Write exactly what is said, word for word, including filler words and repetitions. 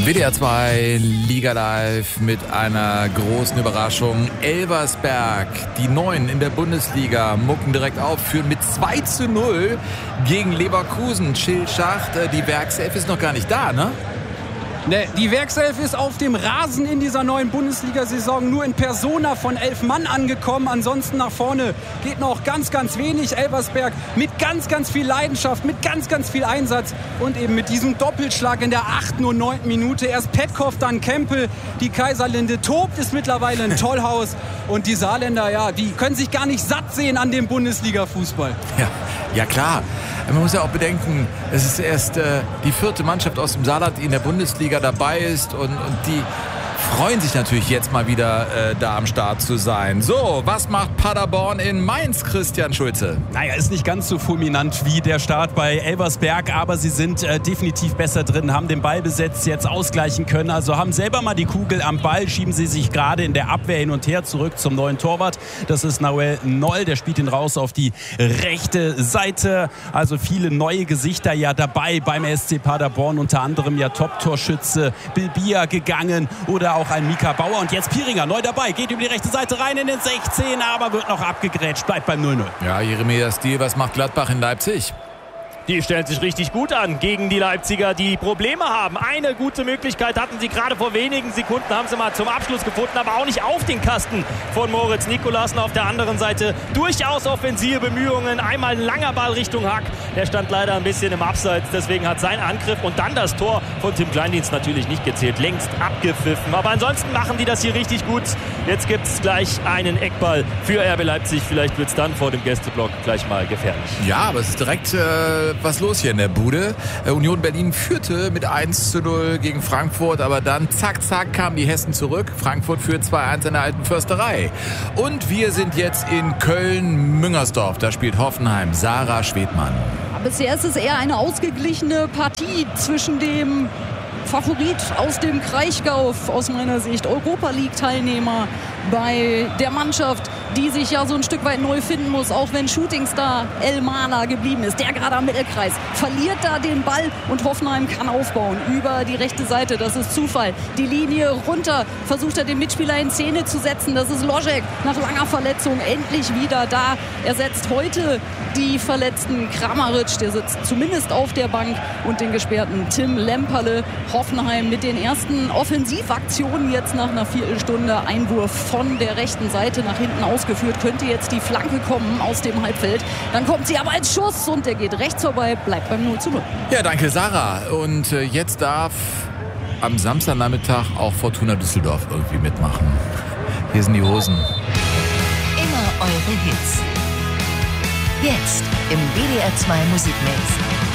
W D R zwei Liga Live mit einer großen Überraschung. Elversberg, die Neuen in der Bundesliga, mucken direkt auf, führen mit zwei zu null gegen Leverkusen. Chill Schacht, die Werkself ist noch gar nicht da, ne? Ne, die Werkself ist auf dem Rasen in dieser neuen Bundesliga-Saison nur in Persona von elf Mann angekommen. Ansonsten nach vorne geht noch ganz, ganz wenig. Elversberg mit ganz, ganz viel Leidenschaft, mit ganz, ganz viel Einsatz und eben mit diesem Doppelschlag in der achten und neunten Minute. Erst Petkov, dann Kempel. Die Kaiserlinde tobt, ist mittlerweile ein Tollhaus. Und die Saarländer, ja, die können sich gar nicht satt sehen an dem Bundesliga-Fußball. Ja, ja klar. Man muss ja auch bedenken, es ist erst äh, die vierte Mannschaft aus dem Saarland, die in der Bundesliga dabei ist und, und die freuen sich natürlich jetzt mal wieder äh, da am Start zu sein. So, was macht Paderborn in Mainz, Christian Schulze? Naja, ist nicht ganz so fulminant wie der Start bei Elversberg, aber sie sind äh, definitiv besser drin, haben den Ballbesitz jetzt ausgleichen können, also haben selber mal die Kugel am Ball, schieben sie sich gerade in der Abwehr hin und her zurück zum neuen Torwart. Das ist Noel Noll, der spielt ihn raus auf die rechte Seite. Also viele neue Gesichter ja dabei beim S C Paderborn, unter anderem ja Top-Torschütze Bilbia gegangen oder auch ein Mika Bauer. Und jetzt Piringer neu dabei, geht über die rechte Seite rein in den sechzehn, aber wird noch abgegrätscht, bleibt beim null null. Ja, Jeremias Stiel, was macht Gladbach in Leipzig? Die stellen sich richtig gut an gegen die Leipziger, die Probleme haben. Eine gute Möglichkeit hatten sie gerade vor wenigen Sekunden, haben sie mal zum Abschluss gefunden, aber auch nicht auf den Kasten von Moritz Nikolassen. Auf der anderen Seite durchaus offensive Bemühungen. Einmal ein langer Ball Richtung Hack. Der stand leider ein bisschen im Abseits, deswegen hat sein Angriff und dann das Tor von Tim Kleindienst natürlich nicht gezählt. Längst abgepfiffen. Aber ansonsten machen die das hier richtig gut. Jetzt gibt es gleich einen Eckball für R B Leipzig. Vielleicht wird es dann vor dem Gästeblock gleich mal gefährlich. Ja, aber es ist direkt äh, was los hier in der Bude. Äh, Union Berlin führte mit eins zu null gegen Frankfurt, aber dann zack, zack kamen die Hessen zurück. Frankfurt führt zwei eins in der alten Försterei. Und wir sind jetzt in Köln-Müngersdorf. Da spielt Hoffenheim. Sarah Schwedmann. Bisher ist es eher eine ausgeglichene Partie zwischen dem Favorit aus dem Kraichgau, aus meiner Sicht Europa-League-Teilnehmer, bei der Mannschaft, die sich ja so ein Stück weit neu finden muss, auch wenn Shootingstar El Mana geblieben ist, der gerade am Mittelkreis, verliert da den Ball und Hoffenheim kann aufbauen über die rechte Seite, das ist Zufall. Die Linie runter, versucht er den Mitspieler in Szene zu setzen, das ist Ložek, nach langer Verletzung endlich wieder da. Er setzt heute die verletzten Kramaric, der sitzt zumindest auf der Bank, und den gesperrten Tim Lemperle. Hoffenheim mit den ersten Offensivaktionen jetzt nach einer Viertelstunde. Einwurf von der rechten Seite nach hinten ausgeführt. Könnte jetzt die Flanke kommen aus dem Halbfeld. Dann kommt sie aber als Schuss und der geht rechts vorbei. Bleibt beim null zu null. Ja, danke Sarah. Und äh, jetzt darf am Samstagnachmittag auch Fortuna Düsseldorf irgendwie mitmachen. Hier sind die Hosen. Immer eure Hits. Jetzt im W D R zwei Musikmix.